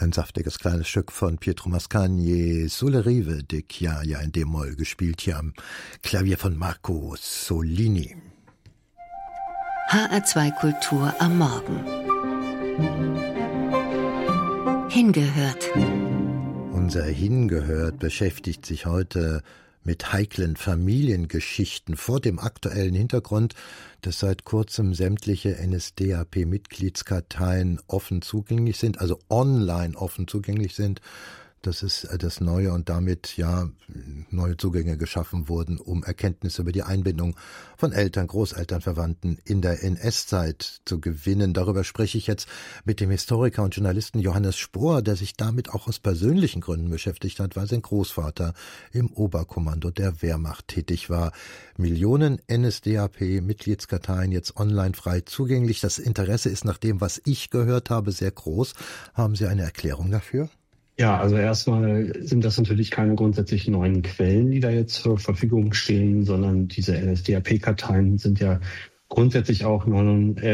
Ein saftiges kleines Stück von Pietro Mascagni, Sulle Rive di Chiaia in D-Moll, gespielt hier am Klavier von Marco Solini. HR2 Kultur am Morgen. Hingehört. Unser Hingehört beschäftigt sich heute mit heiklen Familiengeschichten vor dem aktuellen Hintergrund, dass seit kurzem sämtliche NSDAP-Mitgliedskarteien offen zugänglich sind, also online offen zugänglich sind. Das ist das Neue und damit neue Zugänge geschaffen wurden, um Erkenntnisse über die Einbindung von Eltern, Großeltern, Verwandten in der NS-Zeit zu gewinnen. Darüber spreche ich jetzt mit dem Historiker und Journalisten Johannes Spohr, der sich damit auch aus persönlichen Gründen beschäftigt hat, weil sein Großvater im Oberkommando der Wehrmacht tätig war. Millionen NSDAP-Mitgliedskarteien jetzt online frei zugänglich. Das Interesse ist nach dem, was ich gehört habe, sehr groß. Haben Sie eine Erklärung dafür? Ja, also erstmal sind das natürlich keine grundsätzlich neuen Quellen, die da jetzt zur Verfügung stehen, sondern diese NSDAP-Karteien sind ja grundsätzlich auch seit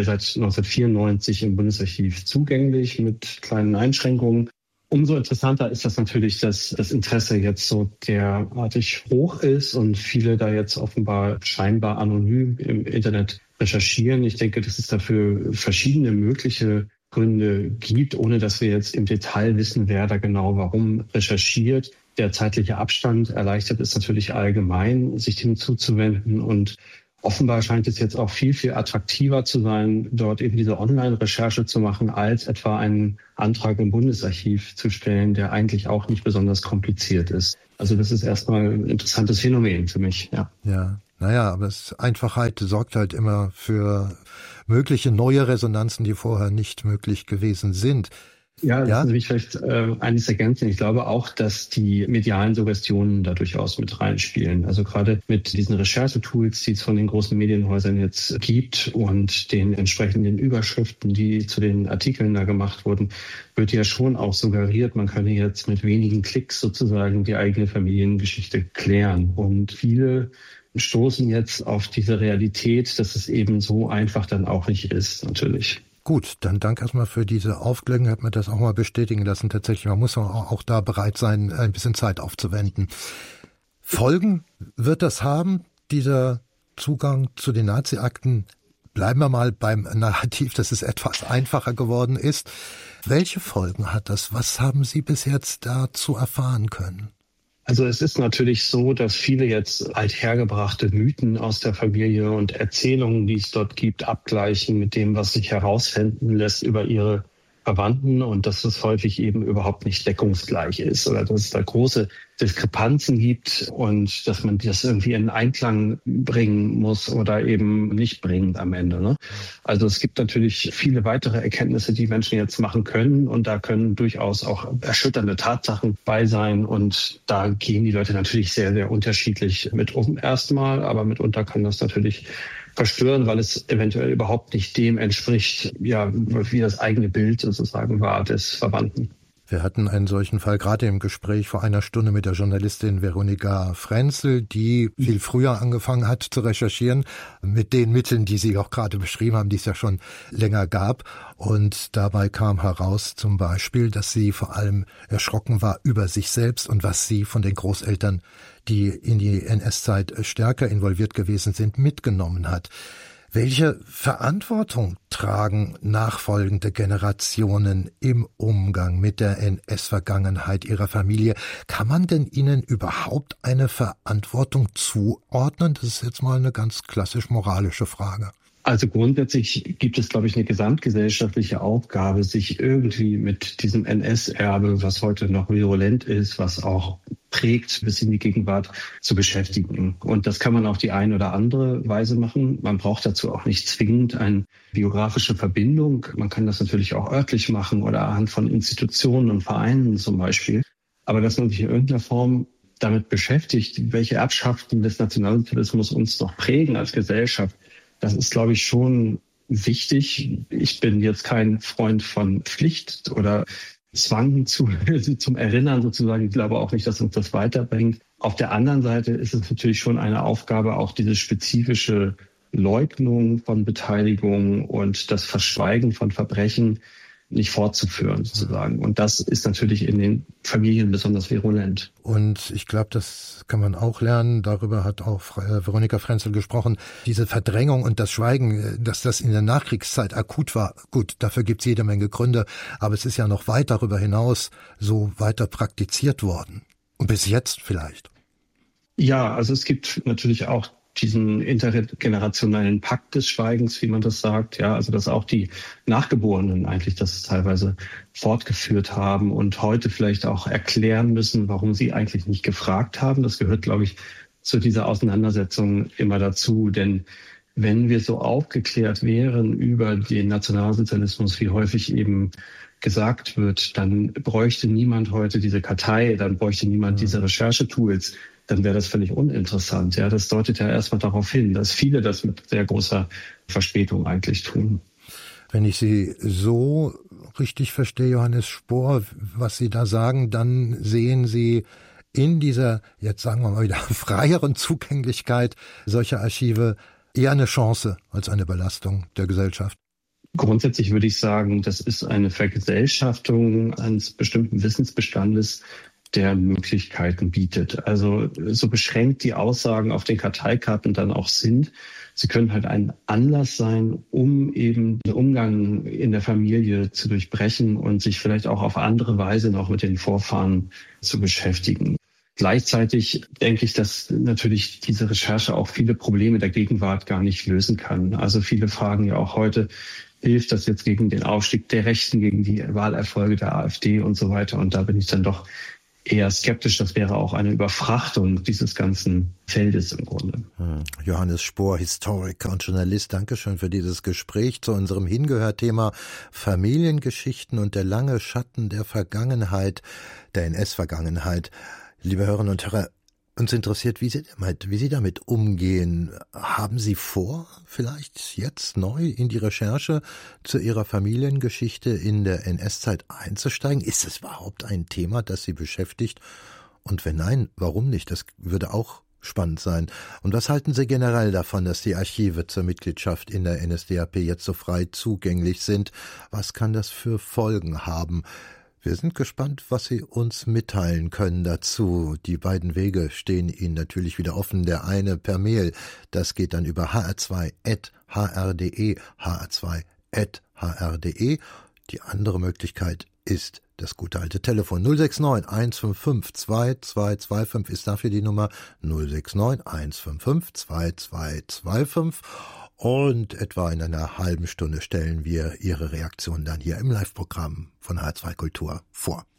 1994 im Bundesarchiv zugänglich mit kleinen Einschränkungen. Umso interessanter ist das natürlich, dass das Interesse jetzt so derartig hoch ist und viele da jetzt offenbar scheinbar anonym im Internet recherchieren. Ich denke, dass es dafür verschiedene mögliche Gründe gibt, ohne dass wir jetzt im Detail wissen, wer da genau warum recherchiert. Der zeitliche Abstand erleichtert es natürlich allgemein, sich dem zuzuwenden. Und offenbar scheint es jetzt auch viel, viel attraktiver zu sein, dort eben diese Online-Recherche zu machen, als etwa einen Antrag im Bundesarchiv zu stellen, der eigentlich auch nicht besonders kompliziert ist. Also das ist erstmal ein interessantes Phänomen für mich, ja. Ja, aber Einfachheit sorgt halt immer für mögliche neue Resonanzen, die vorher nicht möglich gewesen sind. Ja, lassen Sie mich vielleicht eines ergänzen. Ich glaube auch, dass die medialen Suggestionen da durchaus mit reinspielen. Also gerade mit diesen Recherchetools, die es von den großen Medienhäusern jetzt gibt und den entsprechenden Überschriften, die zu den Artikeln da gemacht wurden, wird ja schon auch suggeriert, man könne jetzt mit wenigen Klicks sozusagen die eigene Familiengeschichte klären. Und viele stoßen jetzt auf diese Realität, dass es eben so einfach dann auch nicht ist, natürlich. Gut, dann danke erstmal für diese Aufklärung, hat mir das auch mal bestätigen lassen. Tatsächlich, man muss auch da bereit sein, ein bisschen Zeit aufzuwenden. Folgen wird das haben, dieser Zugang zu den Nazi-Akten? Bleiben wir mal beim Narrativ, dass es etwas einfacher geworden ist. Welche Folgen hat das? Was haben Sie bis jetzt dazu erfahren können? Also es ist natürlich so, dass viele jetzt althergebrachte Mythen aus der Familie und Erzählungen, die es dort gibt, abgleichen mit dem, was sich herausfinden lässt über ihre Verwandten und dass es häufig eben überhaupt nicht deckungsgleich ist oder dass es da große Diskrepanzen gibt und dass man das irgendwie in Einklang bringen muss oder eben nicht bringt am Ende, ne? Also es gibt natürlich viele weitere Erkenntnisse, die Menschen jetzt machen können und da können durchaus auch erschütternde Tatsachen bei sein und da gehen die Leute natürlich sehr, sehr unterschiedlich mit um erstmal, aber mitunter kann das natürlich verstören, weil es eventuell überhaupt nicht dem entspricht, wie das eigene Bild sozusagen war des Verwandten. Wir hatten einen solchen Fall gerade im Gespräch vor einer Stunde mit der Journalistin Veronika Frenzel, die viel früher angefangen hat zu recherchieren, mit den Mitteln, die Sie auch gerade beschrieben haben, die es ja schon länger gab. Und dabei kam heraus zum Beispiel, dass sie vor allem erschrocken war über sich selbst und was sie von den Großeltern, die in die NS-Zeit stärker involviert gewesen sind, mitgenommen hat. Welche Verantwortung tragen nachfolgende Generationen im Umgang mit der NS-Vergangenheit ihrer Familie? Kann man denn ihnen überhaupt eine Verantwortung zuordnen? Das ist jetzt mal eine ganz klassisch moralische Frage. Also grundsätzlich gibt es, glaube ich, eine gesamtgesellschaftliche Aufgabe, sich irgendwie mit diesem NS-Erbe, was heute noch virulent ist, was auch prägt bis in die Gegenwart, zu beschäftigen. Und das kann man auf die eine oder andere Weise machen. Man braucht dazu auch nicht zwingend eine biografische Verbindung. Man kann das natürlich auch örtlich machen oder anhand von Institutionen und Vereinen zum Beispiel. Aber dass man sich in irgendeiner Form damit beschäftigt, welche Erbschaften des Nationalsozialismus uns noch prägen als Gesellschaft, das ist, glaube ich, schon wichtig. Ich bin jetzt kein Freund von Pflicht oder Zwang zum Erinnern sozusagen. Ich glaube auch nicht, dass uns das weiterbringt. Auf der anderen Seite ist es natürlich schon eine Aufgabe, auch diese spezifische Leugnung von Beteiligung und das Verschweigen von Verbrechen nicht fortzuführen sozusagen. Und das ist natürlich in den Familien besonders virulent. Und ich glaube, das kann man auch lernen. Darüber hat auch Veronika Frenzel gesprochen. Diese Verdrängung und das Schweigen, dass das in der Nachkriegszeit akut war. Gut, dafür gibt es jede Menge Gründe. Aber es ist ja noch weit darüber hinaus so weiter praktiziert worden. Und bis jetzt vielleicht. Ja, also es gibt natürlich auch diesen intergenerationellen Pakt des Schweigens, wie man das sagt. Ja, also dass auch die Nachgeborenen eigentlich das teilweise fortgeführt haben und heute vielleicht auch erklären müssen, warum sie eigentlich nicht gefragt haben. Das gehört, glaube ich, zu dieser Auseinandersetzung immer dazu. Denn wenn wir so aufgeklärt wären über den Nationalsozialismus, wie häufig eben gesagt wird, dann bräuchte niemand heute diese Kartei, dann bräuchte niemand diese Recherchetools, dann wäre das völlig uninteressant. Ja, das deutet ja erstmal darauf hin, dass viele das mit sehr großer Verspätung eigentlich tun. Wenn ich Sie so richtig verstehe, Johannes Spohr, was Sie da sagen, dann sehen Sie in dieser, jetzt sagen wir mal wieder, freieren Zugänglichkeit solcher Archive eher eine Chance als eine Belastung der Gesellschaft. Grundsätzlich würde ich sagen, das ist eine Vergesellschaftung eines bestimmten Wissensbestandes, der Möglichkeiten bietet. Also so beschränkt die Aussagen auf den Karteikarten dann auch sind, sie können halt ein Anlass sein, um eben den Umgang in der Familie zu durchbrechen und sich vielleicht auch auf andere Weise noch mit den Vorfahren zu beschäftigen. Gleichzeitig denke ich, dass natürlich diese Recherche auch viele Probleme der Gegenwart gar nicht lösen kann. Also viele fragen ja auch heute, hilft das jetzt gegen den Aufstieg der Rechten, gegen die Wahlerfolge der AfD und so weiter? Und da bin ich dann doch eher skeptisch. Das wäre auch eine Überfrachtung dieses ganzen Feldes im Grunde. Johannes Spohr, Historiker und Journalist, Dankeschön für dieses Gespräch zu unserem Hingehört-Thema Familiengeschichten und der lange Schatten der Vergangenheit, der NS-Vergangenheit. Liebe Hörerinnen und Hörer, uns interessiert, wie Sie damit umgehen. Haben Sie vor, vielleicht jetzt neu in die Recherche zu Ihrer Familiengeschichte in der NS-Zeit einzusteigen? Ist es überhaupt ein Thema, das Sie beschäftigt? Und wenn nein, warum nicht? Das würde auch spannend sein. Und was halten Sie generell davon, dass die Archive zur Mitgliedschaft in der NSDAP jetzt so frei zugänglich sind? Was kann das für Folgen haben? Wir sind gespannt, was Sie uns mitteilen können dazu. Die beiden Wege stehen Ihnen natürlich wieder offen. Der eine per Mail, das geht dann über hr2@hr.de, hr2@hr.de. Die andere Möglichkeit ist das gute alte Telefon 069 155 2225 ist dafür die Nummer 069 155 2225. Und etwa in einer halben Stunde stellen wir Ihre Reaktion dann hier im Live-Programm von H2 Kultur vor.